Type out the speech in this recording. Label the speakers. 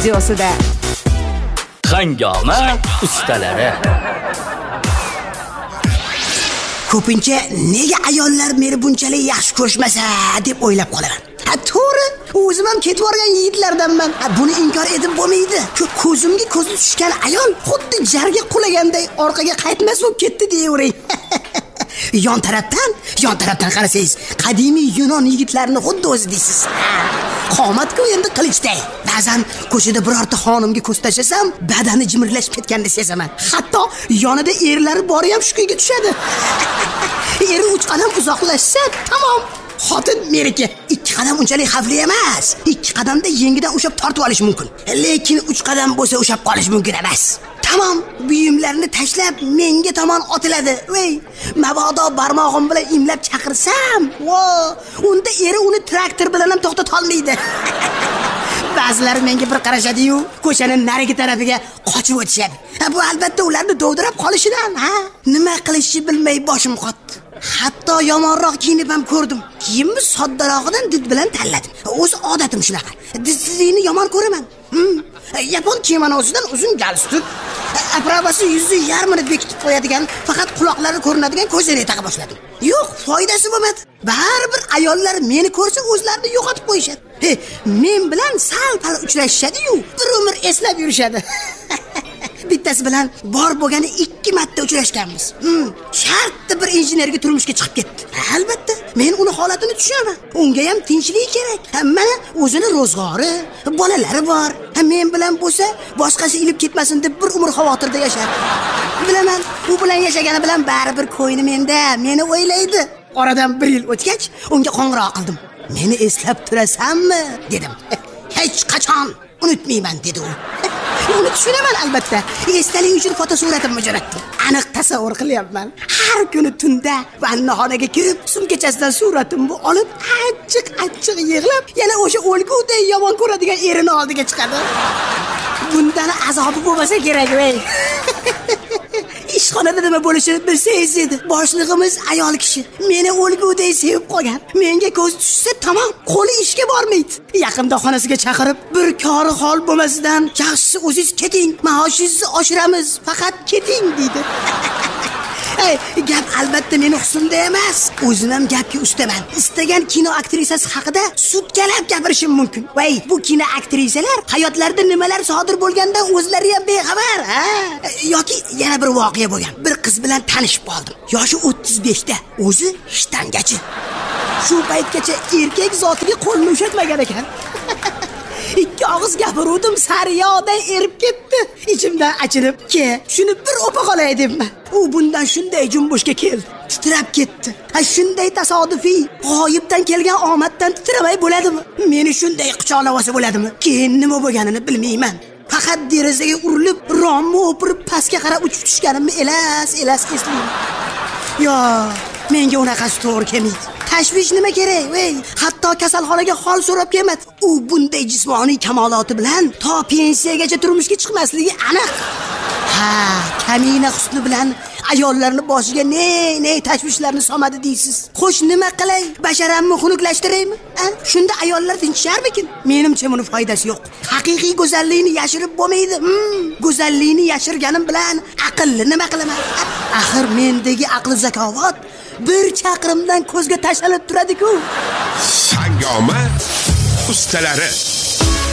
Speaker 1: videosida.
Speaker 2: Hangoma ustalari.
Speaker 3: Ko'pincha nega ayollar meni bunchalik yaxshi ko'rishmasa deb o'ylab qolaman. To'g'ri, o'zim ham ketib borgan yigitlardanman. Buni inkor etib bo'lmaydi. Ko'zimga ko'zi tushgan ayol xuddi jarga qulaganday orqaga qaytmas bo'lib ketdi deyavering. Yon tarafdan qarasangiz, qadimiy Yunon yigitlarini xuddi o'zi deysiz. Qomat-ku endi qilichday. Ba'zan ko'chada birorta xonimga ko'z tashlasam, badani jimirlashib ketganini sezaman. Hatto yonida erlari bori ham shu kuyga tushadi. Eri 3 qadam uzoqlashsa, tamom. Xotin meniki. 2 qadam unchalik xavfli emas. 2 qadamda yengidan ushab tortib olish mumkin. Lekin 3 qadam bo'lsa ushab qolish mumkin emas. Tamam, buyumlarni tashlab menga tomon otiladi. Voy, mabodo barmog'im bilan imlab chaqirsam, unda eri uni traktor bilan ham to'xtata olmaydi. Ba'zilari menga bir qarashadi-yu, ko'chaning narigi tarafiga qochib o'tishadi. Bu albatta ularni dovdirab qolishidan, nima qilishni bilmay boshim qotdi. Hatto yomonroq kiyinib ham ko'rdim. Kiyimni soddarog'idan did bilan tanladim. O'z odatim shunaqa. Didsizlikni yomon ko'raman. Yapon kimonozidan uzun galstuk, apravasi yuzni yarmini bekitib qo'yadigan, faqat quloqlari ko'rinadigan ko'zoynak taqa boshladim. Yo'q, foydasi bo'lmadi. Baribir ayollar meni ko'rsa o'zlarini yo'qotib qo'yishadi. Men bilan sal-pal uchrashishadi-yu, bir umr eslab yurishadi. Bittasi bilan bor bo'lgani 2 marta uchrashganmiz. Shartda bir injenerga turmushga chiqib ketdi. Albatta, men uni holatini tushunaman. Unga ham tinchlik kerak. Mana o'zini ro'zg'ori, bolalari bor. Men bilan bo'lsa, boshqasi ilib ketmasin deb bir umr xavotirda yashar. Bilaman, u bilan yashagani bilan baribir ko'yni menda, meni o'ylaydi. Oradan 1 yil o'tgach, unga qo'ng'iroq qildim. Meni eslab turasanmi dedim. Hech qachon unutmayman dedi u. Uni tushunaman albatta. Esdalik uchun fotosuratimni jo'natdim. Aniq tasavvur qilyapman. Har kuni tunda vannaxonaga kirib, sumkachasidan suratimni olib, achchiq yig'lab, yana o'sha o'lguday yomon ko'radigan erini oldiga chiqadi. Bundan azobi bo'lmasa kerak, voy. Ishxonada nima bo'lishini bilsangiz edi. Boshlig'imiz ayol kishi. Meni o'lguday sevib qolgan. Menga ko'z tushsa, tamom, qo'li ishga bormaydi. Yaqinda xonasiga chaqirib, bir kori hol bo'lmasidan, yaxshisi o'zingiz keting, maoshingizni oshiramiz, faqat keting deydi. Gap albatta meni husnimda emas. O'zim ham gapga ustaman. Istagan kino aktrisasi haqida sudkalab gapirishim mumkin. Voy, bu kino aktrisalar hayotlarida nimalar sodir bo'lgandan o'zlari ham bexabar, yoki yana bir voqea bo'lgan. Bir qiz bilan tanishib qoldim. Yoshi 35 da, o'zi shtangachi. Shu paytgacha erkak zotiga qo'lni ushatmagan ekan. 2 og'iz gapiruvdim, sariyoday erib ketdi. Ichimdan achinib, shuni bir o'pa qolay debman. U bundan shunday jumbushga keldi. Titrab ketdi. Shunday tasodifiy, g'oyibdan kelgan omaddan titramay bo'ladimi? Meni shunday quchoqlab olsa bo'ladimi? Keyin nima bo'lganini bilmayman. Faqat derazaga urilib, romni o'pirib pastga qarab uchib tushganimni elas eslayman. Yo, menga unaqasi to'g'ri kelmaydi. Tashvish nima kerak? Hatto kasalxonaga hol so'rab kelmadi. U bunday jismoniy kamoloti bilan to pensiyagacha turmushga chiqmasligi aniq. Kamina husni bilan ayollarni boshiga ne tashvishlarni solmadi deysiz. Xo'sh, nima qilay? Basharamni xunuklashtiraymi? Shunda ayollar tincharmikin? Menimcha buni foydasi yo'q. Haqiqiy go'zallikni yashirib bo'lmaydi. Go'zallikni yashirganim bilan aqlli nima qilaman? Axir mendagi aql zakovat bir chaqirimdan ko'zga tashlanib turadi-ku.
Speaker 4: Hangoma ustalari.